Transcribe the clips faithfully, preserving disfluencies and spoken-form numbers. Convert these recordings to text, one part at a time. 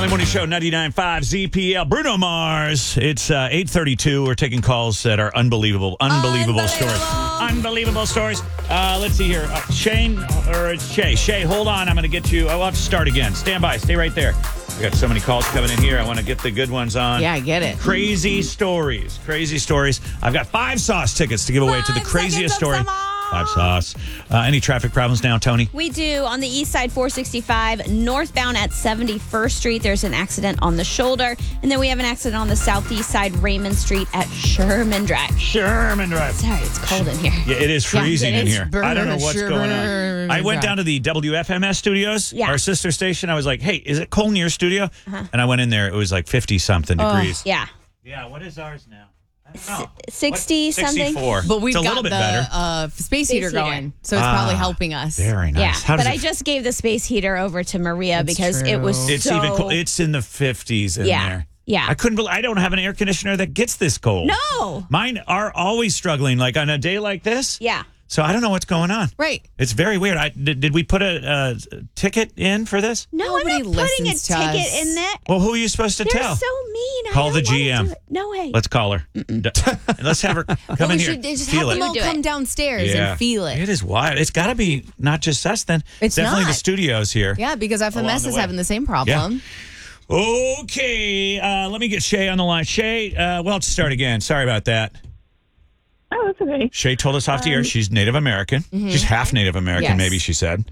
Molly Morning Show, ninety-nine point five Z P L. Bruno Mars. It's uh, eight thirty-two. We're taking calls that are unbelievable, unbelievable, Unbelievable. stories. Unbelievable stories. Uh, let's see here. Uh, Shane, or it's Shay. Shay, hold on. I'm going to get you. I'll have to start again. Stand by. Stay right there. I got so many calls coming in here. I want to get the good ones on. Yeah, I get it. Crazy stories. Crazy stories. I've got five sauce tickets to give away to the Five craziest story. seconds of summer. Five sauce. Uh, any traffic problems now, Tony? We do. On the east side, four sixty-five, northbound at seventy-first Street, there's an accident on the shoulder. And then we have an accident on the southeast side, Raymond Street at Sherman Drive. Sherman Drive. Sorry, it's cold in here. Yeah, it is freezing Yeah, in it's here. I don't know what's going on. I went down to the W F M S studios, Yeah. our sister station. I was like, hey, is it cold in your studio? Uh-huh. And I went in there. It was like fifty-something degrees. Yeah. Yeah, what is ours now? I don't know. sixty What? something. sixty-four. But we've it's a got little bit the better. uh, space, Space heater heater. going, so it's Ah, probably helping us. Very nice. Yeah, How does but I it- just gave the space heater over to Maria That's because it true. was It's so... even cold. It's in the fifties in Yeah, there. yeah. I couldn't believe I don't have an air conditioner that gets this cold. No. Mine are always struggling, like on a day like this. Yeah. So I don't know what's going on. Right. It's very weird. I, did, did we put a, uh ticket in for this? No, Nobody I'm not putting a listens to ticket us. in that. Well, who are you supposed to They're tell? so mean. I Call don't the wanna G M. do it. No way. Let's call her. D- Let's have her come Well, in we here. should just feel have them it. all do come it. downstairs Yeah. and feel it. It is wild. It's got to be not just us then. It's definitely not. the studios here. Yeah, because F M S Along the is way. having the same problem. Okay. Uh, let me get Shay on the line. Shay, uh, well, let's start again. Sorry about that. Oh, that's okay. Shay told us off the air Um, she's Native American. She's half Native American, Yes. maybe she said.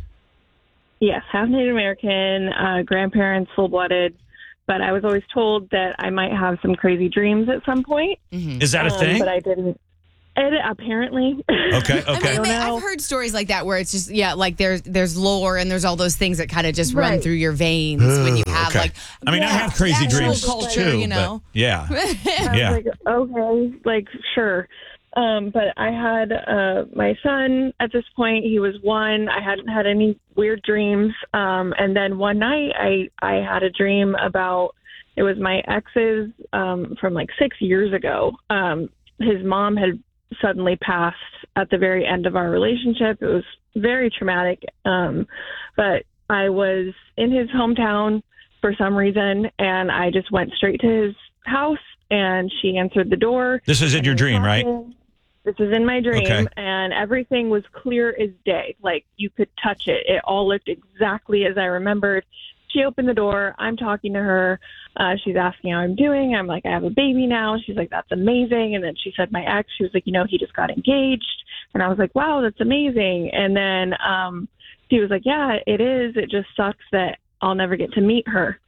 Yes, half Native American, uh, grandparents full-blooded, but I was always told that I might have some crazy dreams at some point. Is that a um, thing? But I didn't. It, apparently. Okay, I okay. mean, know. I've heard stories like that where it's just yeah, like there's there's lore and there's all those things that kind of just run Right. through your veins when you have Okay. like. I mean, I Yeah, have crazy actual dreams culture, too, you know. but yeah. I was Yeah. like, okay, like, sure. Um, but I had uh, my son at this point. He was one. I hadn't had any weird dreams. Um, and then one night I, I had a dream about, it was my ex's um, from like six years ago. Um, his mom had suddenly passed at the very end of our relationship. It was very traumatic. Um, but I was in his hometown for some reason, and I just went straight to his house, and she answered the door. This is in your dream, right? This is in my dream, Okay. and everything was clear as day. Like, you could touch it. It all looked exactly as I remembered. She opened the door. I'm talking to her. Uh, she's asking how I'm doing. I'm like, I have a baby now. She's like, that's amazing. And then she said my ex, she was like, you know, he just got engaged. And I was like, wow, that's amazing. And then um, she was like, yeah, it is. It just sucks that I'll never get to meet her.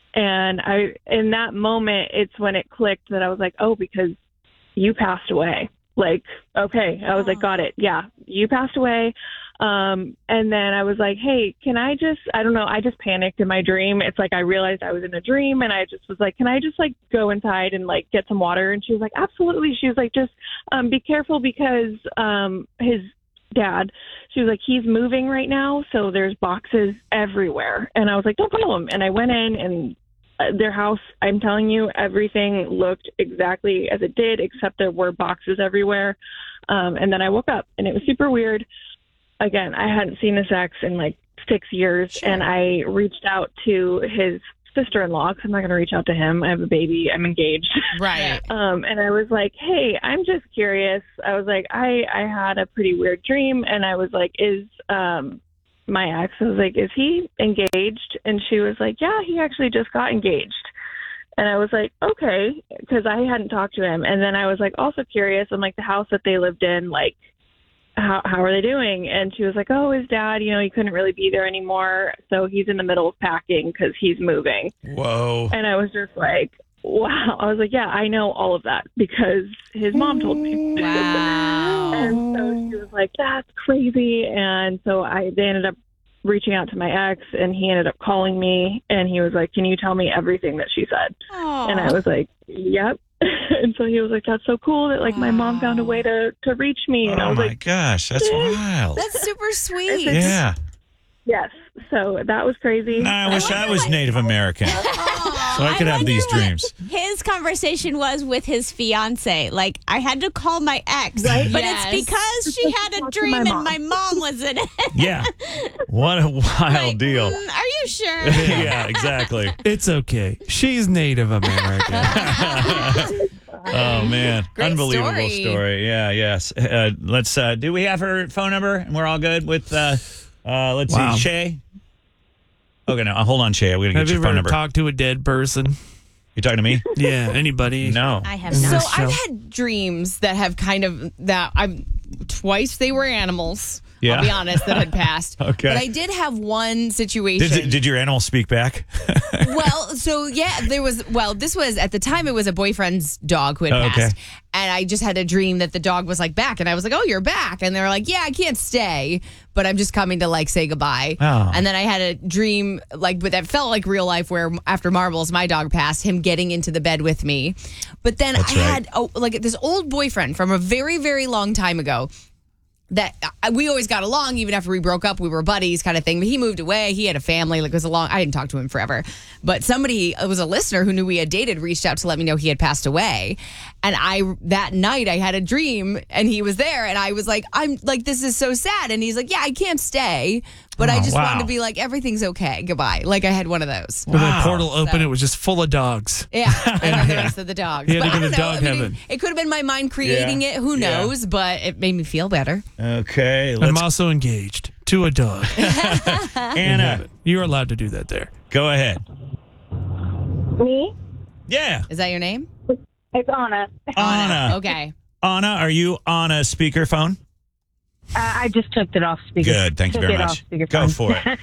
And I, in that moment, it's when it clicked that I was like, oh, because you passed away. Like, okay. I was like, got it. Yeah, you passed away. Um, and then I was like, hey, can I just, I don't know, I just panicked in my dream. It's like I realized I was in a dream, and I just was like, can I just like go inside and like get some water? And she was like, absolutely. She was like, just um, be careful because um, his dad, she was like, he's moving right now, so there's boxes everywhere. And I was like, no problem. And I went in, and uh, their house, I'm telling you, everything looked exactly as it did, except there were boxes everywhere. Um, and then I woke up, and it was super weird. Again, I hadn't seen this ex in like six years, Sure. and I reached out to his sister-in-law, because I'm not going to reach out to him. I have a baby. I'm engaged. Right. Um, and I was like, hey, I'm just curious. I was like, I, I had a pretty weird dream, and I was like, is um, my ex, I was like, is he engaged? And she was like, yeah, he actually just got engaged. And I was like, okay, because I hadn't talked to him. And then I was like, also curious. I'm like, the house that they lived in, like, how how are they doing? And she was like, oh, his dad, you know, he couldn't really be there anymore, so he's in the middle of packing because he's moving. Whoa. And I was just like, wow. I was like, yeah, I know all of that because his mom told me. Wow. And so she was like, that's crazy. And so I they ended up reaching out to my ex, and he ended up calling me, and he was like, can you tell me everything that she said? And I was like, yep. And so he was like, that's so cool that like my mom found a way to, to reach me. And I Oh, was my like, gosh. That's wild. That's super sweet. Yeah. yes. So that was crazy. I wish I was Native American. So I could have wonder these what dreams. His conversation was with his fiance. Like, I had to call my ex, but Yes. it's because she had a Talk to dream my and mom. my mom was in it. Yeah. What a wild Like, deal. mm, are you sure? Yeah, exactly. It's okay. She's Native American. Oh man, Great unbelievable story. story. Yeah, yes. Uh, let's. Uh, do we have her phone number? And we're all good with. Uh, uh, let's Wow. see, Shay. Okay, no, hold on, Shay. We're gonna Have get you your phone ever number. talked to a dead person? You talking to me? Yeah, anybody? No. I have So not. So show. I've had dreams that have kind of that I'm twice they were animals. Yeah. I'll be honest, that had passed. Okay. But I did have one situation. Did, did your animal speak back? Well, so yeah, there was. Well, this was at the time. It was a boyfriend's dog who had Oh, okay. passed, and I just had a dream that the dog was like back, and I was like, "Oh, you're back," and they were like, "Yeah, I can't stay, but I'm just coming to like say goodbye." Oh. And then I had a dream like, but that felt like real life, where after Marbles, my dog passed, him getting into the bed with me. But then That's I right. had oh, like this old boyfriend from a very, very long time ago. That uh, we always got along, even after we broke up, we were buddies, kind of thing. But he moved away. He had a family. Like it was a long. I didn't talk to him forever, but somebody, it was a listener who knew we had dated, reached out to let me know he had passed away. And I that night I had a dream, and he was there, and I was like, I'm like, this is so sad. And he's like, yeah, I can't stay, but I Oh, just wow. wanted to be like, everything's okay, goodbye. Like I had one of those. When Wow. the portal opened, So- it was just full of dogs. Yeah, and then the rest of the dogs. You had to But I go to don't know. dog I mean, heaven. It, it could have been my mind creating Yeah. it. Who Yeah. knows? But it made me feel better. Okay, I'm let's. also engaged to a dog. Anna, You're allowed to do that there. go ahead. Me? Yeah, Is that your name? It's Anna. Anna. Okay. Anna, are you on a speakerphone? Uh, I just took it off speaker. Good, thank you Took very it much. off speakerphone. Go for it.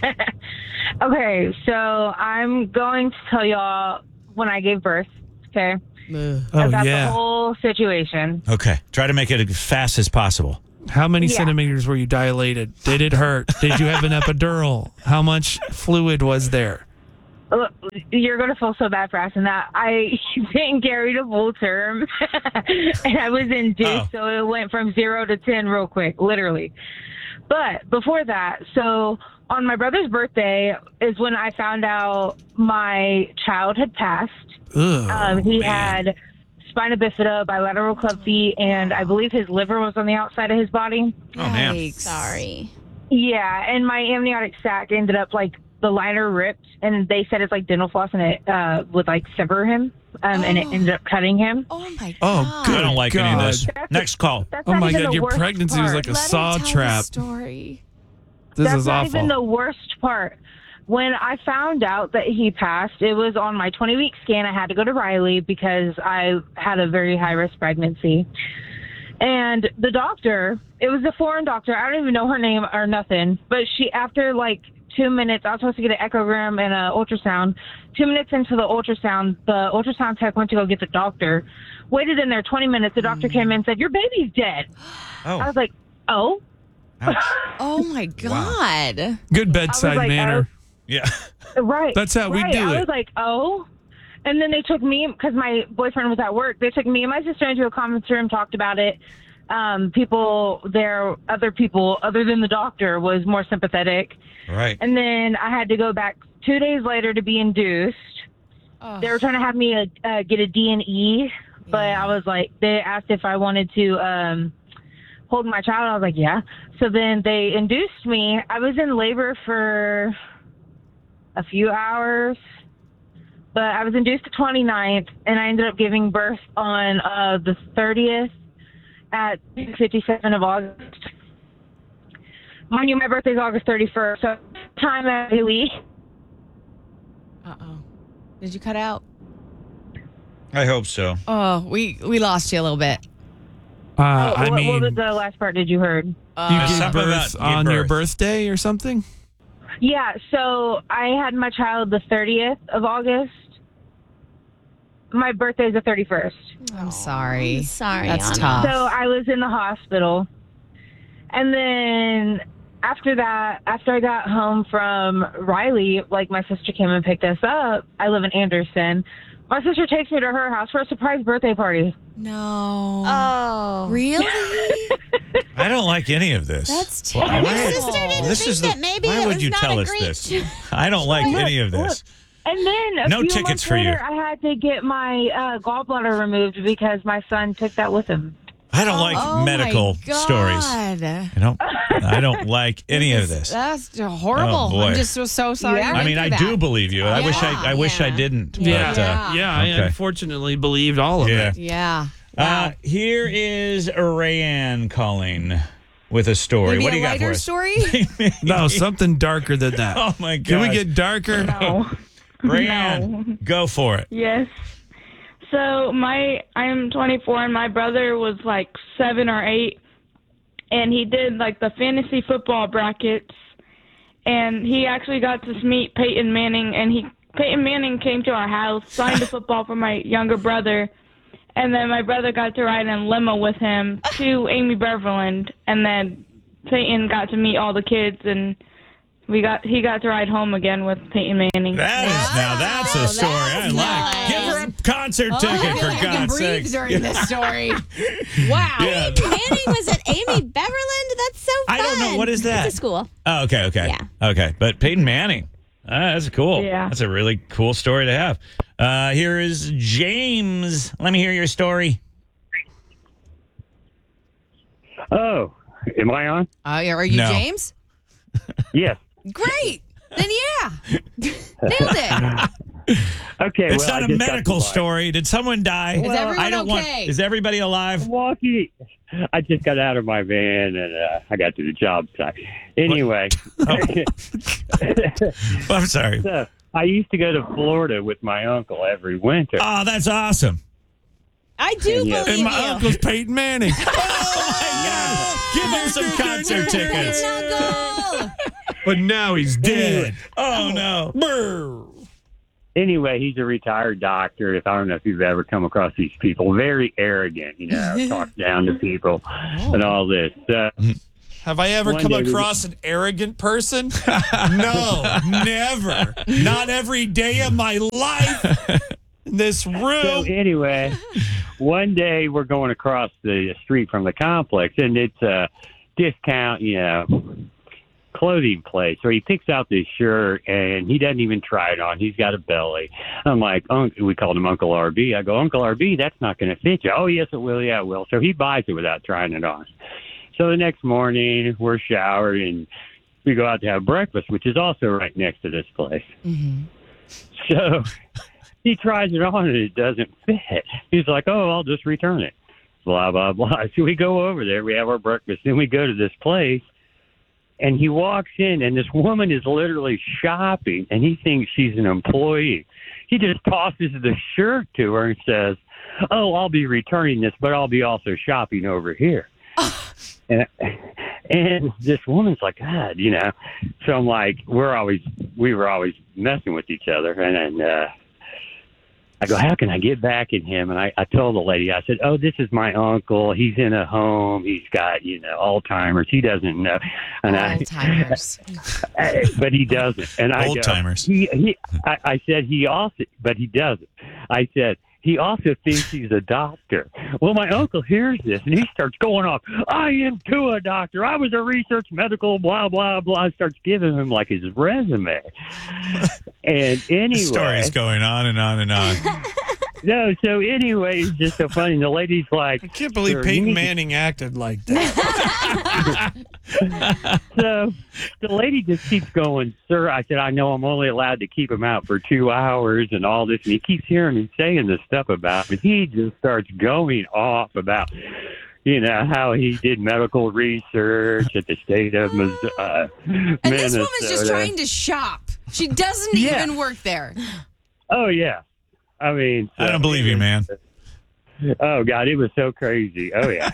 Okay, so I'm going to tell y'all when I gave birth. Okay, Oh, about the yeah. whole situation. Okay, try to make it as fast as possible. How many Yeah. centimeters were you dilated? Did it hurt? Did you have an epidural? How much fluid was there? Look, you're gonna feel so bad for asking that. I didn't carry the full term, and I was induced, Oh. so it went from zero to ten real quick, literally. But before that, so on my brother's birthday is when I found out my child had passed. Ugh, Um, he man. had spina bifida, bilateral club feet, and I believe his liver was on the outside of his body. Oh man. Yikes. Sorry. Yeah, and my amniotic sac ended up like the liner ripped, and they said it's like dental floss, and it uh, would like sever him, um, and it Oh. ended up cutting him. Oh my god. Oh, I good don't like any of this. God. Next call. That's Oh not my even God, the your worst pregnancy was part. like a saw trap. Story. This That's is not awful. even the worst part. When I found out that he passed, it was on my twenty-week scan. I had to go to Riley because I had a very high-risk pregnancy. And the doctor, it was a foreign doctor. I don't even know her name or nothing. But she, after like two minutes, I was supposed to get an echogram and an ultrasound. Two minutes into the ultrasound, the ultrasound tech went to go get the doctor. Waited in there twenty minutes. The doctor came in and said, "Your baby's dead." I Oh, was like, "Oh." ouch. Oh my god. Good I bedside was like, manner. Yeah. Right. That's how we right. do I it. was like, oh. And then they took me, because my boyfriend was at work, they took me and my sister into a conference room, talked about it. Um, people there, other people, other than the doctor, was more sympathetic. Right. And then I had to go back two days later to be induced. Oh. They were trying to have me uh, uh, get a D and E, but Yeah. I was like, they asked if I wanted to um, hold my child. I was like, yeah. So then they induced me. I was in labor for a few hours, but I was induced the twenty-ninth, and I ended up giving birth on uh, the thirtieth at two fifty-seven of August. Mind you, my birthday's August thirty-first, so time at Haley. Uh-oh. Did you cut out? I hope so. Oh, we we lost you a little bit. Uh, Oh, I what, mean, what was the last part did you heard? you Uh, gave something birth about give on your birth. birthday or something? Yeah, so I had my child the thirtieth of August. My birthday's the thirty-first. I'm sorry. I'm sorry, That's Anna. tough. So I was in the hospital. And then after that, after I got home from Riley, like my sister came and picked us up. I live in Anderson. My sister takes me to her house for a surprise birthday party. No. Oh. Really? I don't like any of this. That's Why- terrible. Your sister didn't this think is the, that maybe why it would was you not tell a us great this? choice. I don't like Look, any of this. And then a No few tickets months for you. later, I had to get my uh, gallbladder removed because my son took that with him. I don't like Oh, medical my stories. God. I don't. I don't like any of this. That's horrible. Oh, boy. I'm just so, so sorry. Yeah. you I went mean, through I that. do believe you. I wish I. Yeah, I wish I yeah. didn't. Yeah, But, uh, yeah, yeah. I okay. unfortunately believed all of yeah. it. Yeah. Uh, here is Rayanne calling with a story. Maybe what do a you got lighter for us? story? No, something darker than that. Oh my god! Can we get darker? No. Rayanne, go for it. Yes. So my I'm twenty-four and my brother was like seven or eight, and he did like the fantasy football brackets, and he actually got to meet Peyton Manning, and he Peyton Manning came to our house, signed a football for my younger brother, and then my brother got to ride in limo with him to Amy Beverland, and then Peyton got to meet all the kids, and we got he got to ride home again with Peyton Manning. That is now that's a Wow, story I that's like. nice. Give her a concert Oh, I ticket feel for like I can God's breathe sake. during this story. Wow. Yeah. Manning was at Amy Beverland. That's so fun. I don't know. What is that? It's a school. Oh, okay, okay, Yeah. okay. But Peyton Manning, ah, that's cool. Yeah. That's a really cool story to have. Uh, here is James. Let me hear your story. Oh, am I on? Uh, are you No. James? Yes. Great. Then yeah. Nailed it. Okay. It's well, not I a just got medical to story. Did someone die? Is everyone I don't okay? want. Is everybody alive? Walkie. I just got out of my van and uh, I got to the job site. Anyway, I'm sorry. so I used to go to Florida with my uncle every winter. Oh, that's awesome. I do Yeah. believe And my you. uncle's Peyton Manning. Give him some concert tickets. Knuckle. But now he's dead. Oh no. Brr. Anyway, he's a retired doctor. If I don't know if you've ever come across these people, very arrogant, you know, talk down to people and all this. Uh, Have I ever One come day we- across an arrogant person? No, never. Not every day of my life in this So room. anyway, one day we're going across the street from the complex, and it's a discount, you know, clothing place. So he picks out this shirt, and he doesn't even try it on. He's got a belly. I'm like, Uncle, we called him Uncle R B. I go, Uncle R B, that's not going to fit you. Oh, yes, it will. Yeah, it will. So he buys it without trying it on. So the next morning, we're showered, and we go out to have breakfast, which is also right next to this place. So he tries it on and it doesn't fit. He's like, oh, I'll just return it. Blah, blah, blah. So we go over there. We have our breakfast. Then we go to this place. And he walks in, and this woman is literally shopping, and he thinks she's an employee. He just tosses the shirt to her and says, oh, I'll be returning this, but I'll be also shopping over here. and, and this woman's like, God, you know. So I'm like, we're always, we were always messing with each other. And then uh, I go, how can I get back at him? And I, I told the lady, I said, oh, this is my uncle. He's in a home. He's got, you know, Alzheimer's. He doesn't know. And I, Alzheimer's. I- but he doesn't. And I go, Old-timers. He, he, I, I said he also, but he doesn't. I said, he also thinks he's a doctor. Well, my uncle hears this, and he starts going off. I am too a doctor. I was a research medical, blah, blah, blah. Starts giving him, like, his resume. And anyway. The story's going on and on and on. No, so anyway, it's just so funny. The lady's like, I can't believe "Sir, you Peyton need to Manning acted like that. So the lady just keeps going, sir. I said, I know I'm only allowed to keep him out for two hours and all this. And he keeps hearing me saying this stuff about me. He just starts going off about, you know, how he did medical research at the state of Missouri. Uh, And this woman's just trying to shop. She doesn't Yeah. even work there. Oh, yeah. I mean, I don't believe you, man. Oh, God, it was so crazy. Oh, yeah.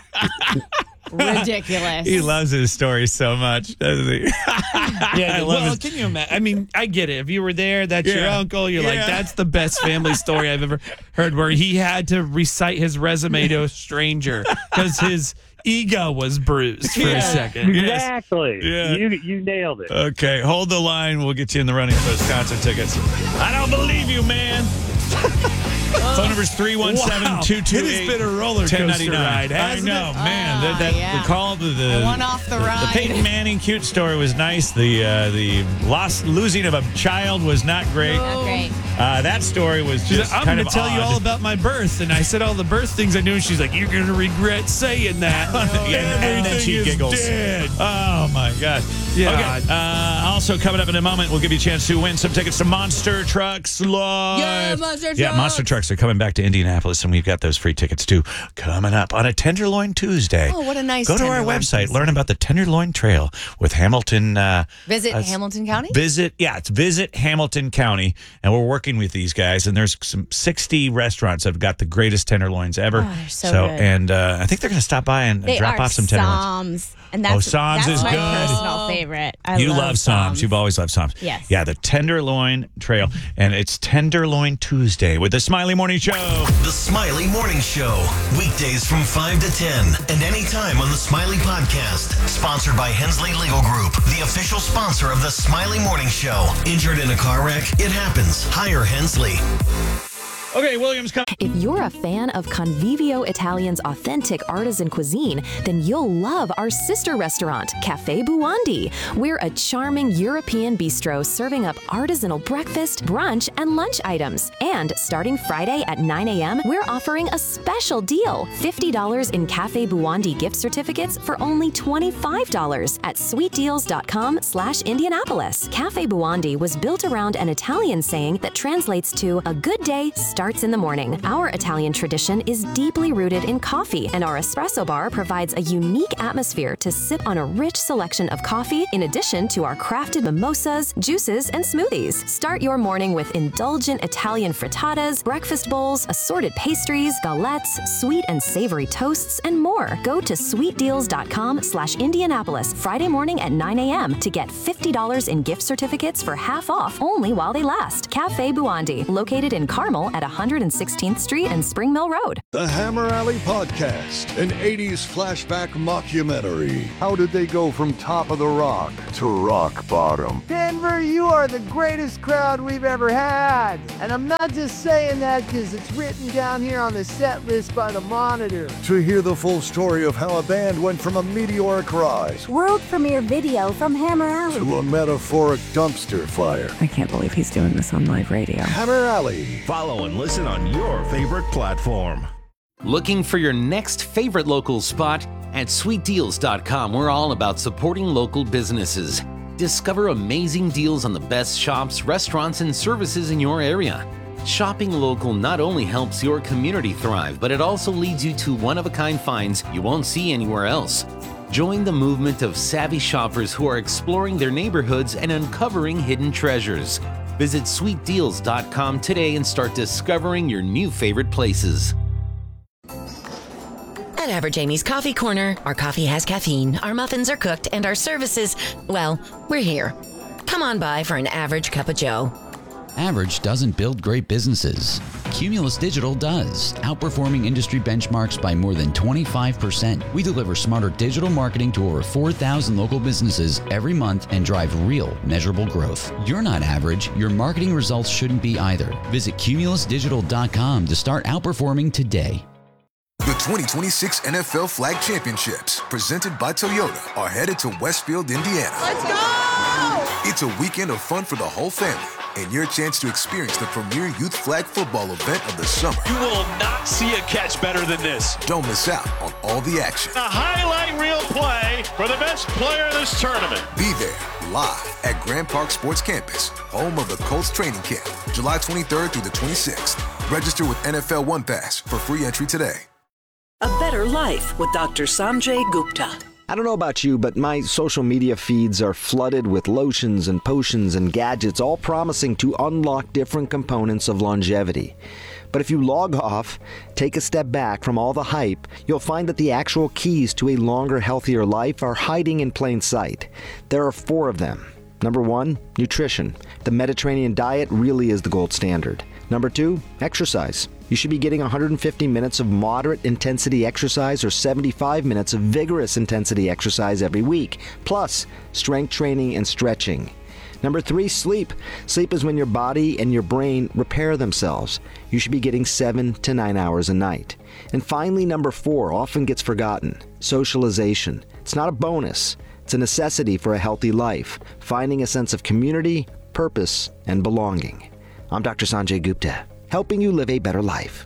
Ridiculous. He loves his story so much, doesn't he? Yeah, I love well, his- can you imagine? I mean, I get it. If you were there, that's your Yeah. uncle. You're like, Yeah. that's the best family story I've ever heard, where he had to recite his resume to a stranger because his ego was bruised for Yeah. a second. Yes. Exactly. Yeah. You, you nailed it. Okay, hold the line. We'll get you in the running for those concert tickets. I don't believe you, man. Phone number is three one seven, two two eight, It has been a roller coaster ride, I hasn't know, it? man. that, that, yeah. The call, the, the, I went off the the, ride. the Peyton Manning cute story was nice. The uh, the loss, losing of a child was not great. Not great. Uh, that story was She's just like, I'm kind going of to tell you odd. all about my birth. And I said all the birth things I knew. And she's like, you're going to regret saying that. Yeah, and then Everything she is giggles. dead. Oh, my God. Yeah. Okay. Uh, also, coming up in a moment, we'll give you a chance to win some tickets to Monster Trucks Live. Yeah, Monster Yeah, Trucks. Monster Trucks are coming back to Indianapolis, and we've got those free tickets, too, coming up on a Tenderloin Tuesday. Oh, what a nice Go to our Tenderloin website, Tuesday. learn about the Tenderloin Trail with Hamilton. Uh, Visit uh, Hamilton County? Visit, yeah, it's Visit Hamilton County, and we're working with these guys, and there's some sixty restaurants that have got the greatest tenderloins ever. Oh, they're so good. And uh, I think they're going to stop by and They drop are off some tenderloins. Psalms, and that's, Oh, Psalms that's is my good. personal favorite. I You love, love Psalms. You've always loved Psalms. Yes. Yeah, the Tenderloin Trail, and it's Tenderloin Tuesday with the Smiley Morning Show. The Smiley Morning Show. Weekdays from five to ten and anytime on the Smiley Podcast. Sponsored by Hensley Legal Group, the official sponsor of the Smiley Morning Show. Injured in a car wreck? It happens. Hire Hensley. Okay, Williams, come. If you're a fan of Convivio Italian's authentic artisan cuisine, then you'll love our sister restaurant, Cafe Buondi. We're a charming European bistro serving up artisanal breakfast, brunch, and lunch items. And starting Friday at nine a.m., we're offering a special deal, fifty dollars in Cafe Buondi gift certificates for only twenty-five dollars at sweetdeals.com slash Indianapolis. Cafe Buondi was built around an Italian saying that translates to a good day starts in the morning. Our Italian tradition is deeply rooted in coffee, and our espresso bar provides a unique atmosphere to sip on a rich selection of coffee in addition to our crafted mimosas, juices, and smoothies. Start your morning with indulgent Italian frittatas, breakfast bowls, assorted pastries, galettes, sweet and savory toasts, and more. Go to sweetdeals.com slash Indianapolis Friday morning at nine a.m. to get fifty dollars in gift certificates for half off only while they last. Cafe Buondi, located in Carmel at one hundred sixteenth Street and Spring Mill Road. The Hammer Alley Podcast, an eighties flashback mockumentary. How did they go from top of the rock to rock bottom? Denver, you are the greatest crowd we've ever had. And I'm not just saying that because it's written down here on the set list by the Monitor. To hear the full story of how a band went from a meteoric rise World premiere video from Hammer Alley. to a metaphoric dumpster fire. I can't believe he's doing this on live radio. Hammer Alley. Follow and listen on your favorite platform. Looking for your next favorite local spot? At sweet deals dot com, we're all about supporting local businesses. Discover amazing deals on the best shops, restaurants, and services in your area. Shopping local not only helps your community thrive, but it also leads you to one-of-a-kind finds you won't see anywhere else. Join the movement of savvy shoppers who are exploring their neighborhoods and uncovering hidden treasures. Visit sweet deals dot com today and start discovering your new favorite places. At Average Amy's Coffee Corner, our coffee has caffeine, our muffins are cooked, and our services, well, we're here. Come on by for an average cup of joe. Average doesn't build great businesses. Cumulus Digital does, outperforming industry benchmarks by more than twenty-five percent. We deliver smarter digital marketing to over four thousand local businesses every month and drive real, measurable growth. You're not average. Your marketing results shouldn't be either. Visit cumulus digital dot com to start outperforming today. The twenty twenty-six N F L Flag Championships, presented by Toyota, are headed to Westfield, Indiana. Let's go! It's a weekend of fun for the whole family, and your chance to experience the premier youth flag football event of the summer. You will not see a catch better than this. Don't miss out on all the action. A highlight reel play for the best player in this tournament. Be there, live at Grand Park Sports Campus, home of the Colts training camp, July twenty-third through the twenty-sixth. Register with N F L One Pass for free entry today. A better life with Doctor Sanjay Gupta. I don't know about you, but my social media feeds are flooded with lotions and potions and gadgets, all promising to unlock different components of longevity. But if you log off, take a step back from all the hype, you'll find that the actual keys to a longer, healthier life are hiding in plain sight. There are four of them. Number one, nutrition. The Mediterranean diet really is the gold standard. Number two, exercise. You should be getting one hundred fifty minutes of moderate intensity exercise or seventy-five minutes of vigorous intensity exercise every week, plus strength training and stretching. Number three, sleep. Sleep is when your body and your brain repair themselves. You should be getting seven to nine hours a night. And finally, number four, often gets forgotten, socialization. It's not a bonus. It's a necessity for a healthy life, finding a sense of community, purpose, and belonging. I'm Doctor Sanjay Gupta, helping you live a better life.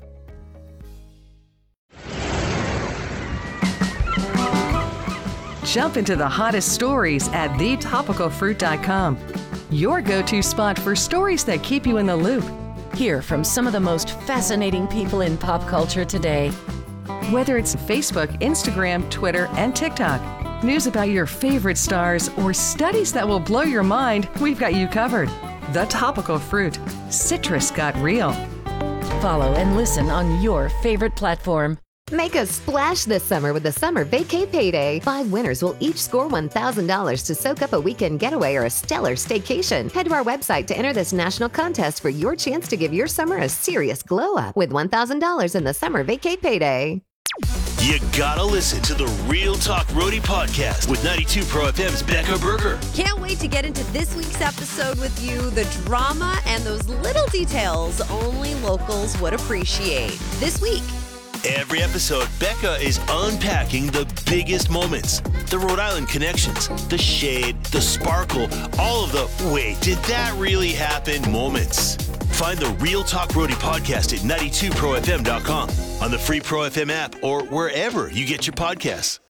Jump into the hottest stories at the topical fruit dot com. Your go-to spot for stories that keep you in the loop. Hear from some of the most fascinating people in pop culture today. Whether it's Facebook, Instagram, Twitter, and TikTok, news about your favorite stars, or studies that will blow your mind, we've got you covered. The Topical Fruit. Citrus got real. Follow and listen on your favorite platform. Make a splash this summer with the Summer Vacay Payday. Five winners will each score one thousand dollars to soak up a weekend getaway or a stellar staycation. Head to our website to enter this national contest for your chance to give your summer a serious glow up with one thousand dollars in the Summer Vacay Payday. You gotta listen to the Real Talk Roadie podcast with ninety-two Pro F M's Becca Berger. Can't wait to get into this week's episode with you. The drama and those little details only locals would appreciate. This week. Every episode, Becca is unpacking the biggest moments, the Rhode Island connections, the shade, the sparkle, all of the wait, did that really happen moments. Find the Real Talk Roadie podcast at ninety-two pro f m dot com, on the free Pro F M app, or wherever you get your podcasts.